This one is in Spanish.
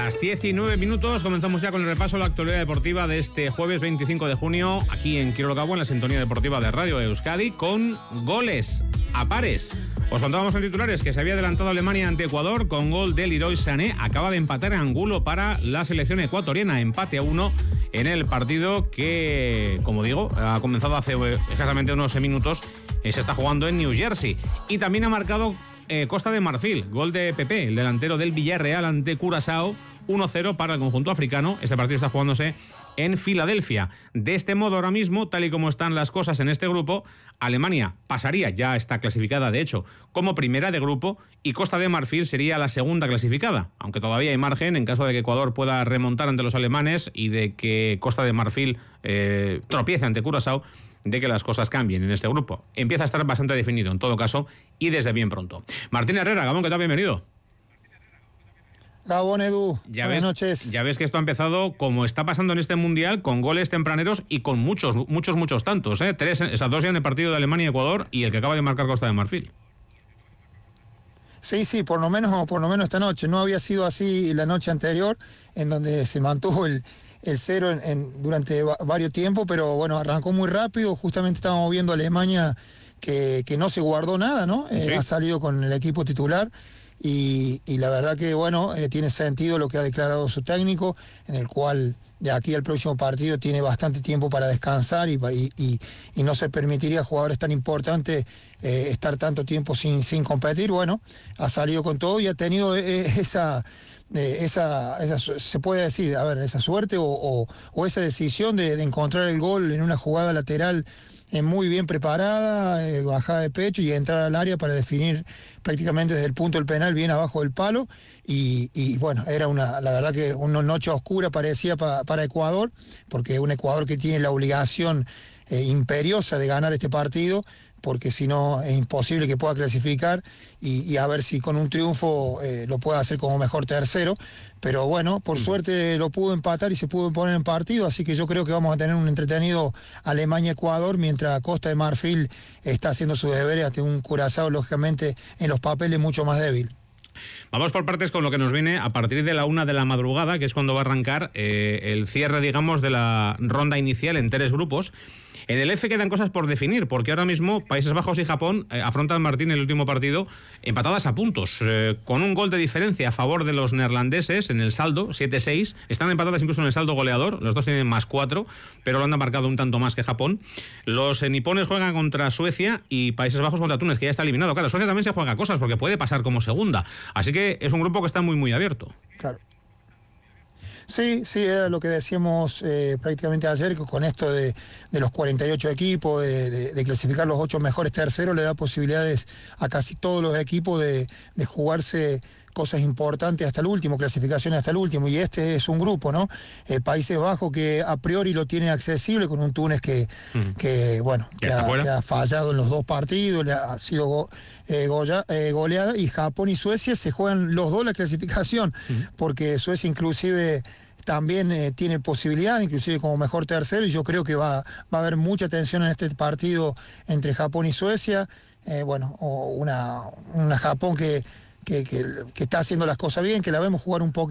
Las 19 minutos, comenzamos ya con el repaso de la actualidad deportiva de este jueves 25 de junio, aquí en Quiero lo Cabo, en la sintonía deportiva de Radio Euskadi, con goles a pares. Os contábamos en titulares que se había adelantado Alemania ante Ecuador con gol de Leroy Sané. Acaba de empatar Angulo para la selección ecuatoriana, empate a 1 en el partido que, como digo, ha comenzado hace escasamente unos minutos. Se está jugando en New Jersey. Y también ha marcado Costa de Marfil, gol de Pepe, el delantero del Villarreal ante Curazao, 1-0 para el conjunto africano. Este partido está jugándose en Filadelfia. De este modo, ahora mismo, tal y como están las cosas en este grupo, Alemania pasaría, ya está clasificada de hecho, como primera de grupo, y Costa de Marfil sería la segunda clasificada, aunque todavía hay margen en caso de que Ecuador pueda remontar ante los alemanes y de que Costa de Marfil tropiece ante Curazao, de que las cosas cambien en este grupo. Empieza a estar bastante definido, en todo caso, y desde bien pronto. Martín Herrera, Gabón, ¿qué tal? Bienvenido. Gabón, Edu. Buenas noches. Ya ves que esto ha empezado como está pasando en este Mundial, con goles tempraneros y con muchos tantos. Esas dos ya en el partido de Alemania y Ecuador, y el que acaba de marcar Costa de Marfil. Sí, por lo menos esta noche. No había sido así la noche anterior, en donde se mantuvo el cero durante varios tiempos, pero bueno, arrancó muy rápido. Justamente estábamos viendo a Alemania que no se guardó nada, ¿no? Sí. Ha salido con el equipo titular y la verdad que, bueno, tiene sentido lo que ha declarado su técnico, en el cual de aquí al próximo partido tiene bastante tiempo para descansar y no se permitiría a jugadores tan importantes estar tanto tiempo sin competir. Bueno, ha salido con todo y ha tenido esa se puede decir, a ver, esa suerte o esa decisión de encontrar el gol en una jugada lateral muy bien preparada, bajada de pecho y entrar al área para definir prácticamente desde el punto del penal, bien abajo del palo. Y bueno, era la verdad que una noche oscura parecía para Ecuador, porque un Ecuador que tiene la obligación imperiosa de ganar este partido, porque si no es imposible que pueda clasificar y a ver si con un triunfo lo puede hacer como mejor tercero. Pero bueno, por suerte lo pudo empatar y se pudo poner en partido, así que yo creo que vamos a tener un entretenido Alemania-Ecuador, mientras Costa de Marfil está haciendo sus deberes ante un Curazao, lógicamente, en los papeles mucho más débil. Vamos por partes con lo que nos viene a partir de la 1 de la madrugada, que es cuando va a arrancar el cierre, digamos, de la ronda inicial en 3 grupos. En el F quedan cosas por definir, porque ahora mismo Países Bajos y Japón afrontan, Martín, el último partido empatadas a puntos, con un gol de diferencia a favor de los neerlandeses en el saldo, 7-6. Están empatadas incluso en el saldo goleador, los dos tienen +4, pero lo han marcado un tanto más que Japón. Los nipones juegan contra Suecia y Países Bajos contra Túnez, que ya está eliminado. Claro, Suecia también se juega cosas, porque puede pasar como segunda. Así que es un grupo que está muy abierto. Claro. Sí, era lo que decíamos prácticamente ayer, que con esto de los 48 equipos, de clasificar los 8 mejores terceros, le da posibilidades a casi todos los equipos de jugarse cosas importantes hasta el último, clasificaciones hasta el último, y este es un grupo, ¿no? Países Bajos que a priori lo tiene accesible, con un Túnez que ha fallado en los 2 partidos, le ha sido goleada, y Japón y Suecia se juegan los dos la clasificación, porque Suecia inclusive también tiene posibilidad, inclusive como mejor tercero, y yo creo que va a haber mucha tensión en este partido entre Japón y Suecia. Una Japón que está haciendo las cosas bien, que la vemos jugar un poco